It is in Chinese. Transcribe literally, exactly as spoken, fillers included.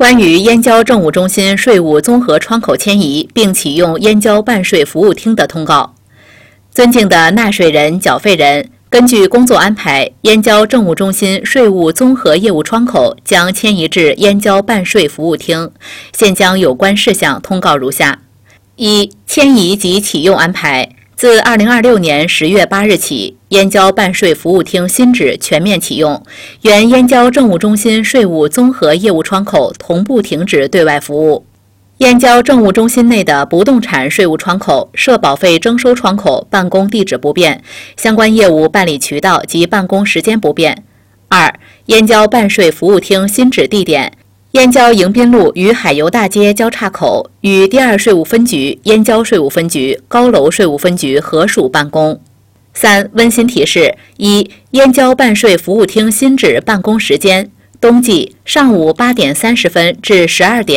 关于燕郊政务中心税务综合窗口迁移并启用燕郊办税服务厅的通告。尊敬的纳税人、缴费人，根据工作安排，燕郊政务中心税务综合业务窗口将迁移至燕郊办税服务厅。现将有关事项通告如下：一、迁移及启用安排。自二零二六年十月八日起，燕郊办税服务厅新址全面启用，原燕郊政务中心税务综合业务窗口同步停止对外服务。燕郊政务中心内的不动产税务窗口、社保费征收窗口办公地址不变，相关业务办理渠道及办公时间不变。二、燕郊办税服务厅新址地点：燕郊迎宾路与海油大街交叉口，与第二税务分局、燕郊税务分局、高楼税务分局合署办公。三、温馨提示：一、燕郊办税服务厅新址办公时间：冬季上午八点三十分至十二点。